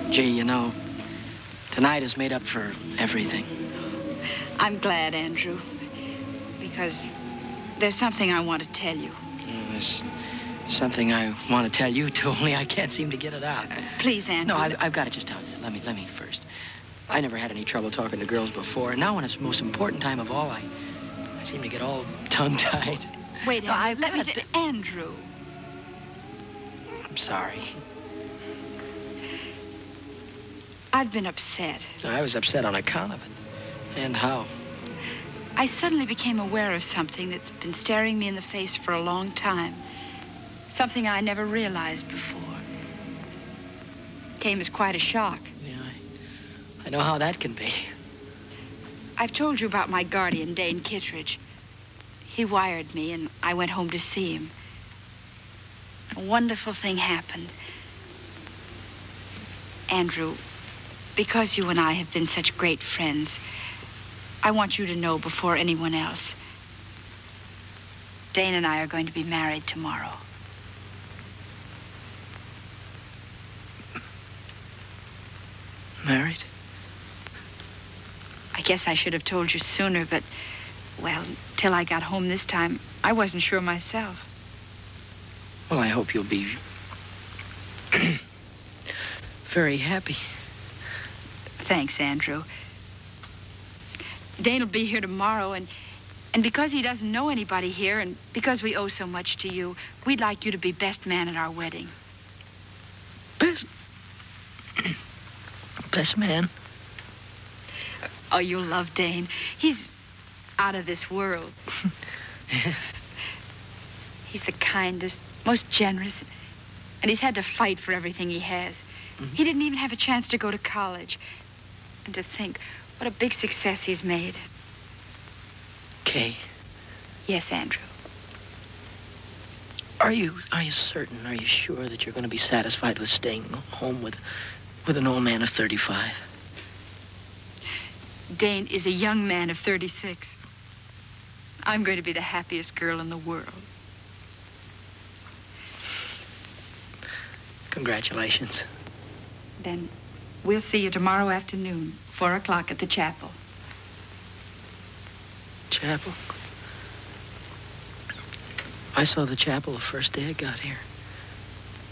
Gee, you know, tonight has made up for everything. I'm glad, Andrew, because there's something I want to tell you. There's something I want to tell you, too, only I can't seem to get it out. Please, Andrew. No, I've got to just tell you. Let me first. I never had any trouble talking to girls before, and now when it's the most important time of all, I seem to get all tongue-tied. Wait, No, I've let me got to- Andrew. I'm sorry. I've been upset. I was upset on account of it. And how? I suddenly became aware of something that's been staring me in the face for a long time. Something I never realized before. Came as quite a shock. Yeah, I know how that can be. I've told you about my guardian, Dane Kittredge. He wired me, and I went home to see him. A wonderful thing happened. Andrew, because you and I have been such great friends, I want you to know before anyone else. Dane and I are going to be married tomorrow. Married? I guess I should have told you sooner, but, well, till I got home this time, I wasn't sure myself. Well, I hope you'll be very happy. Thanks, Andrew. Dane will be here tomorrow, and because he doesn't know anybody here, and because we owe so much to you, we'd like you to be best man at our wedding. Best man? Oh, you'll love Dane. He's out of this world. He's the kindest, most generous, and he's had to fight for everything he has. Mm-hmm. He didn't even have a chance to go to college. And to think what a big success he's made. Kay. Yes, Andrew. Are you certain, are you sure that you're going to be satisfied with staying home with an old man of 35? Dane is a young man of 36. I'm going to be the happiest girl in the world. Congratulations. Then we'll see you tomorrow afternoon, 4 o'clock at the chapel. Chapel? I saw the chapel the first day I got here.